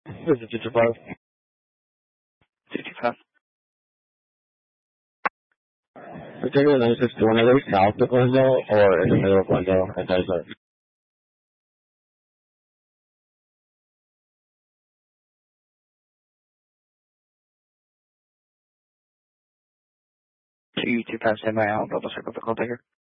This is 225. 225. Particular 961, are they south of Glendale or in the middle of Glendale? At Desert? Two 257 by I'll double check with the call taker.